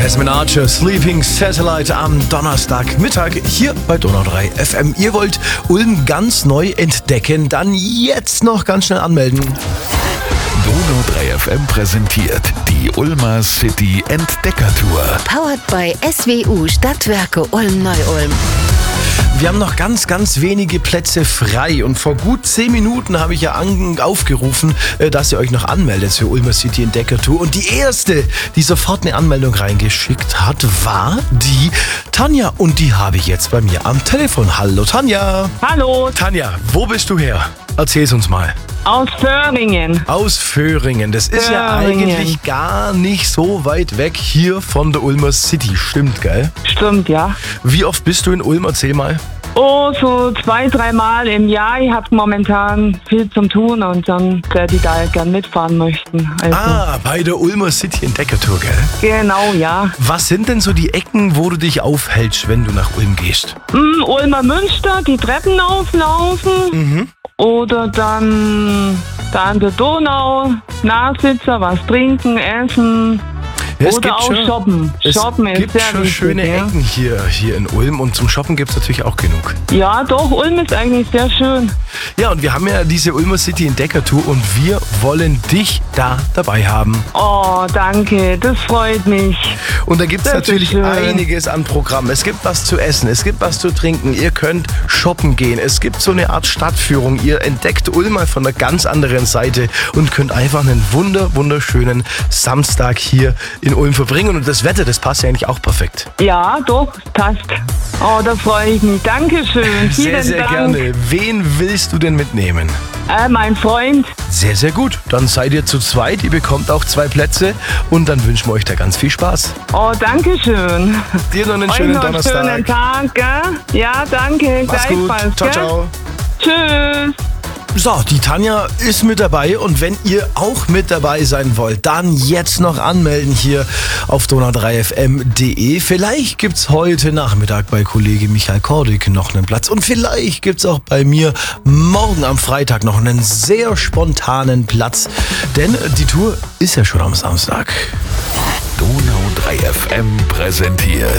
Jasmine Archer, Sleeping Satellite am Donnerstagmittag hier bei Donau 3 FM. Ihr wollt Ulm ganz neu entdecken, dann jetzt noch ganz schnell anmelden. Donau 3 FM präsentiert die Ulmer City Entdeckertour. Powered by SWU Stadtwerke Ulm-Neu-Ulm. Wir haben noch ganz wenige Plätze frei und vor gut 10 Minuten habe ich ja aufgerufen, dass ihr euch noch anmeldet für Ulmer City Entdeckertour. Und die erste, die sofort eine Anmeldung reingeschickt hat, war die Tanja. Und die habe ich jetzt bei mir am Telefon. Hallo Tanja. Hallo, Tanja, wo bist du her? Erzähl's uns mal. aus Föhringen. Aus Föhringen. Das ist ja Föhringen. eigentlich gar nicht so weit weg hier von der Ulmer City. Stimmt, gell? Stimmt, ja. Wie oft bist du in Ulm? Erzähl mal. Oh, so 2-3 Mal im Jahr. Ich habe momentan viel zum Tun und dann die da gern mitfahren möchten. Also, Bei der Ulmer City Entdeckertour, gell? genau, ja. Was sind denn so die Ecken, wo du dich aufhältst, wenn du nach Ulm gehst? Ulmer Münster, die Treppen auflaufen. Oder dann da an der Donau, Nachsitzer, was trinken, essen. Ja, Oder auch shoppen. Shoppen ist gibt sehr schon wichtig, schöne ja. Ecken hier in Ulm und zum Shoppen gibt es natürlich auch genug. Ja, doch, Ulm ist eigentlich sehr schön. Ja, und wir haben ja diese Ulmer City Entdeckertour und wir wollen dich da dabei haben. Oh, danke, das freut mich. Und da gibt es Das ist natürlich schön. einiges an Programm. Es gibt was zu essen, es gibt was zu trinken. Ihr könnt shoppen gehen. Es gibt so eine Art Stadtführung. Ihr entdeckt Ulm mal von einer ganz anderen Seite und könnt einfach einen wunderschönen Samstag hier in Ulm verbringen. Und das Wetter, das passt ja eigentlich auch perfekt. Ja, doch, passt. Oh, da freue ich mich. Dankeschön. Sehr Vielen Dank. gerne. Wen willst du denn mitnehmen? Mein Freund. Sehr gut. Dann seid ihr zu zweit. Ihr bekommt auch 2 Plätze. Und dann wünschen wir euch da ganz viel Spaß. Oh, danke schön. Dir noch einen Euch schönen noch einen Donnerstag. schönen Tag, gell? Ja, danke. Mach's gut. Gleichfalls, Ciao, gell? ciao. Tschüss. So, die Tanja ist mit dabei und wenn ihr auch mit dabei sein wollt, dann jetzt noch anmelden hier auf donau3fm.de. Vielleicht gibt's heute Nachmittag bei Kollege Michael Kordik noch einen Platz und vielleicht gibt's auch bei mir morgen am Freitag noch einen sehr spontanen Platz, denn die Tour ist ja schon am Samstag. Donau 3 FM präsentiert